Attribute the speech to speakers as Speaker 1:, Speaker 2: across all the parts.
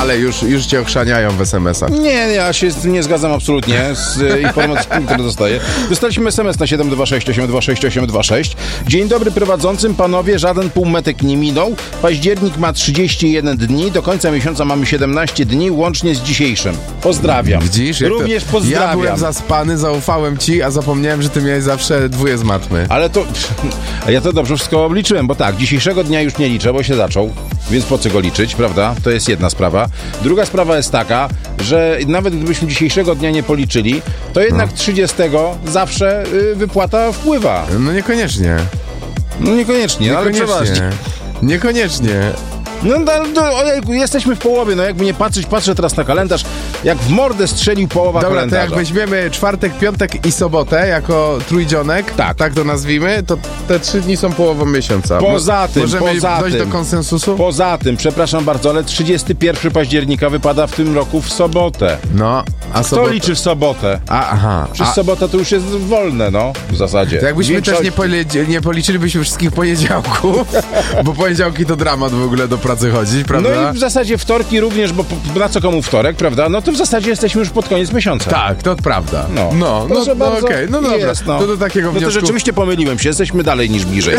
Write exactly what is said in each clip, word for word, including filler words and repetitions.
Speaker 1: Ale już, już cię ochrzaniają w es em esach.
Speaker 2: Nie, ja się z tym nie zgadzam absolutnie z informacjami, które dostaję. Dostaliśmy es em es na siedem dwa sześć osiem dwa sześć osiem dwa sześć. Dzień dobry prowadzącym, panowie, żaden półmetek nie minął. Październik ma trzydzieści jeden dni, do końca miesiąca mamy siedemnaście dni, łącznie z dzisiejszym. Pozdrawiam.
Speaker 1: Widzisz?
Speaker 2: Również
Speaker 1: to...
Speaker 2: pozdrawiam.
Speaker 1: Ja byłem zaspany, zaufałem ci, a zapomniałem, że ty miałeś zawsze dwóje z matmy.
Speaker 2: Ale to... A ja to dobrze wszystko obliczyłem, bo tak, dzisiejszego dnia już nie liczę, bo się zaczął, więc po co go liczyć, prawda? To jest jedna sprawa. Druga sprawa jest taka, że nawet gdybyśmy dzisiejszego dnia nie policzyli, to jednak no. trzydziestego zawsze y, wypłata wpływa.
Speaker 1: No niekoniecznie.
Speaker 2: No niekoniecznie,
Speaker 1: niekoniecznie.
Speaker 2: ale przeważnie.
Speaker 1: Niekoniecznie.
Speaker 2: No, no, no ojejku, jesteśmy w połowie, no jakby nie patrzeć, patrzę teraz na kalendarz, jak w mordę strzelił połowa
Speaker 1: Dobra,
Speaker 2: kalendarza.
Speaker 1: to jak weźmiemy czwartek, piątek i sobotę jako trójdzionek, tak, tak to nazwijmy, to te trzy dni są połową miesiąca.
Speaker 2: Poza tym,
Speaker 1: Możemy
Speaker 2: poza
Speaker 1: dojść
Speaker 2: tym,
Speaker 1: do konsensusu?
Speaker 2: Poza tym, przepraszam bardzo, ale trzydziestego pierwszego października wypada w tym roku w sobotę.
Speaker 1: No, a
Speaker 2: Kto
Speaker 1: sobota...
Speaker 2: liczy w sobotę?
Speaker 1: A, aha.
Speaker 2: Przez
Speaker 1: a...
Speaker 2: sobotę to już jest wolne, no, w zasadzie.
Speaker 1: To jakbyśmy
Speaker 2: Większość...
Speaker 1: też nie, poli... nie policzylibyśmy wszystkich poniedziałków, bo poniedziałki to dramat w ogóle do pracy chodzić, prawda?
Speaker 2: No i w zasadzie wtorki również, bo na co komu wtorek, prawda? No to w zasadzie jesteśmy już pod koniec miesiąca.
Speaker 1: Tak, to prawda.
Speaker 2: No,
Speaker 1: no, no, no, no okej, okay. No dobra,
Speaker 2: jest, no.
Speaker 1: To do takiego
Speaker 2: no
Speaker 1: wniosku...
Speaker 2: to rzeczywiście pomyliłem się, jesteśmy dalej niż bliżej.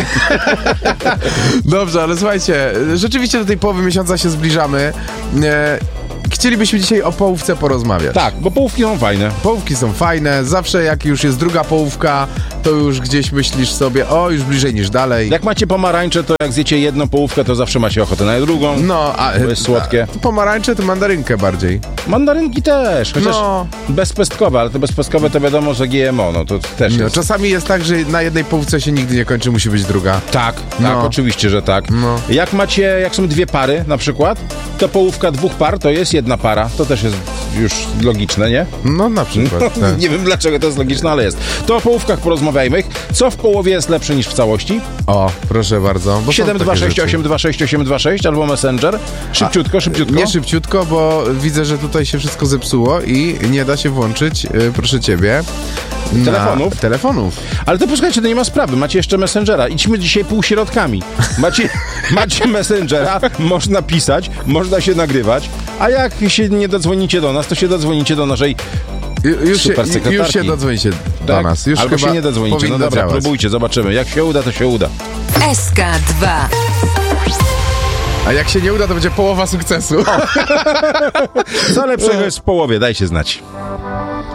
Speaker 1: Dobrze, ale słuchajcie, rzeczywiście do tej połowy miesiąca się zbliżamy. E... Chcielibyśmy dzisiaj o połówce porozmawiać.
Speaker 2: Tak, bo połówki są fajne.
Speaker 1: Połówki są fajne. Zawsze jak już jest druga połówka, to już gdzieś myślisz sobie, o, już bliżej niż dalej.
Speaker 2: Jak macie pomarańcze, to jak zjecie jedną połówkę, to zawsze macie ochotę na drugą.
Speaker 1: No, a
Speaker 2: bo jest słodkie.
Speaker 1: A, pomarańcze to mandarynkę bardziej.
Speaker 2: Mandarynki też, chociaż
Speaker 1: no.
Speaker 2: bezpestkowe, ale to bezpestkowe to wiadomo, że G M O, no to też
Speaker 1: no,
Speaker 2: jest.
Speaker 1: Czasami jest tak, że na jednej połówce się nigdy nie kończy, musi być druga.
Speaker 2: Tak,
Speaker 1: no.
Speaker 2: tak, oczywiście, że tak.
Speaker 1: No.
Speaker 2: Jak macie, jak są dwie pary na przykład, to połówka dwóch par to jest jedna para. To też jest już logiczne, nie?
Speaker 1: No na przykład.
Speaker 2: No,
Speaker 1: tak.
Speaker 2: Nie wiem dlaczego to jest logiczne, ale jest. To o połówkach porozmawiajmy. Co w połowie jest lepsze niż w całości?
Speaker 1: O, proszę bardzo.
Speaker 2: siedem dwa sześć osiem dwa sześć osiem dwa sześć albo Messenger. Szybciutko, szybciutko.
Speaker 1: Nie szybciutko, bo widzę, że tutaj się wszystko zepsuło i nie da się włączyć, yy, proszę ciebie,
Speaker 2: telefonów.
Speaker 1: telefonów.
Speaker 2: Ale to posłuchajcie, to nie ma sprawy. Macie jeszcze Messengera. Idźmy dzisiaj półśrodkami. Macie, macie Messengera, można pisać, można się nagrywać, a jak się nie dodzwonicie do nas, to się dodzwonicie do naszej
Speaker 1: Już się,
Speaker 2: super sekretarki.
Speaker 1: już się dodzwonicie do
Speaker 2: tak?
Speaker 1: nas. Już
Speaker 2: Albo
Speaker 1: chyba
Speaker 2: się nie dodzwonicie. No dobra,
Speaker 1: działać.
Speaker 2: próbujcie, zobaczymy. Jak się uda, to się uda.
Speaker 3: S K dwa.
Speaker 1: A jak się nie uda, to będzie połowa sukcesu.
Speaker 2: Co lepszego jest w połowie, dajcie znać.